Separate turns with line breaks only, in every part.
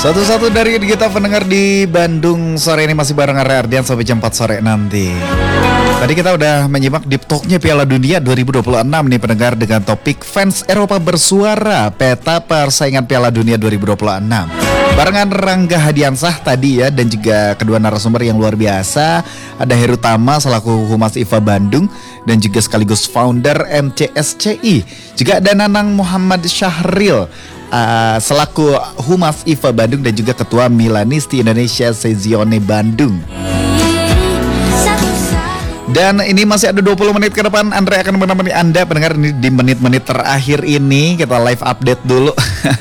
Satu-satu dari kita pendengar di Bandung sore ini masih bareng Arya Ardian sampai jam 4 sore nanti. Tadi kita udah menyimak Deep Talk-nya Piala Dunia 2026 nih pendengar, dengan topik fans Eropa bersuara, peta persaingan Piala Dunia 2026. Barengan Rangga Hadiansah tadi ya, dan juga kedua narasumber yang luar biasa. Ada Heru Tama selaku Humas IFA Bandung dan juga sekaligus founder MCSCI. Juga ada Nanang Muhammad Syahril selaku Humas IFA Bandung dan juga Ketua Milanisti Indonesia Sezione Bandung. Dan ini masih ada 20 menit ke depan Andre akan menemani Anda pendengar ini di menit-menit terakhir ini. Kita live update dulu.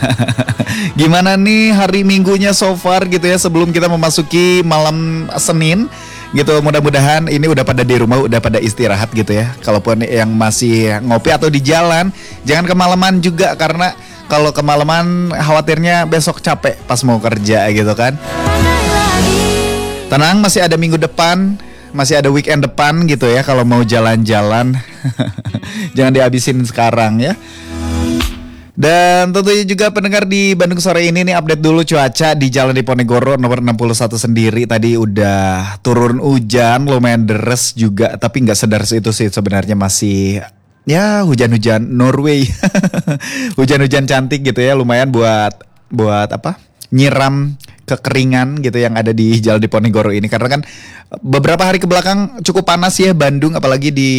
Gimana nih hari Minggunya so far gitu ya, sebelum kita memasuki malam Senin gitu. Mudah-mudahan ini udah pada di rumah, udah pada istirahat gitu ya. Kalaupun yang masih ngopi atau di jalan, jangan kemalaman juga, karena kalau kemalaman khawatirnya besok capek pas mau kerja gitu kan. Tenang, masih ada minggu depan, masih ada weekend depan gitu ya. Kalau mau jalan-jalan jangan dihabisin sekarang ya. Dan tentunya juga pendengar di Bandung sore ini nih, update dulu cuaca di Jalan Diponegoro nomor 61 sendiri. Tadi udah turun hujan, lumayan deres juga, tapi nggak sederes itu sih sebenarnya, masih ya hujan-hujan Norway. Hujan-hujan cantik gitu ya, lumayan buat apa? Nyiram kekeringan gitu yang ada di Jalan Diponegoro ini, karena kan beberapa hari ke belakang cukup panas ya Bandung, apalagi di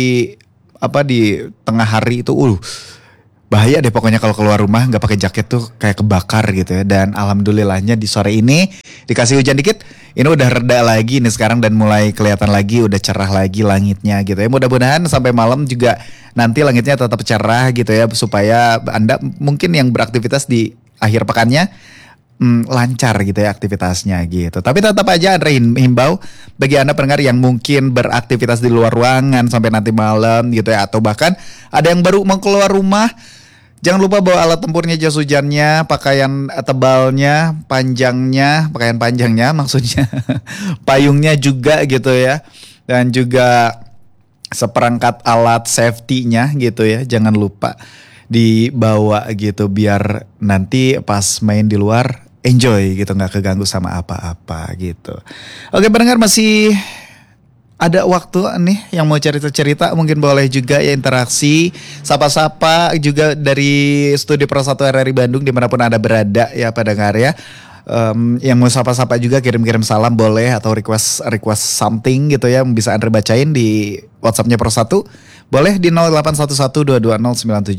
tengah hari itu bahaya deh pokoknya kalau keluar rumah nggak pakai jaket tuh kayak kebakar gitu ya. Dan alhamdulillahnya di sore ini dikasih hujan dikit, ini udah reda lagi nih sekarang dan mulai kelihatan lagi, udah cerah lagi langitnya gitu ya. Mudah-mudahan sampai malam juga nanti langitnya tetap cerah gitu ya, supaya Anda mungkin yang beraktivitas di akhir pekannya lancar gitu ya aktivitasnya gitu. Tapi tetap aja Andre himbau bagi Anda pendengar yang mungkin beraktivitas di luar ruangan sampai nanti malam gitu ya, atau bahkan ada yang baru mau keluar rumah, jangan lupa bawa alat tempurnya, jas hujannya, pakaian tebalnya, pakaian panjangnya maksudnya, payungnya juga gitu ya, dan juga seperangkat alat safety-nya gitu ya, jangan lupa dibawa gitu biar nanti pas main di luar enjoy gitu, nggak keganggu sama apa-apa gitu. Oke pendengar, masih ada waktu nih yang mau cerita-cerita, mungkin boleh juga ya interaksi, sapa-sapa juga dari Studio Pro 1 RRI Bandung dimanapun Anda berada ya pendengar ya. Yang mau sapa-sapa juga kirim-kirim salam boleh, atau request something gitu ya, bisa Andre bacain di WhatsAppnya Pro 1. Boleh di 081122097760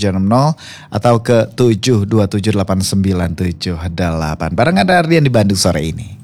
atau ke 7278978. Bareng ada Ardian di Bandung sore ini.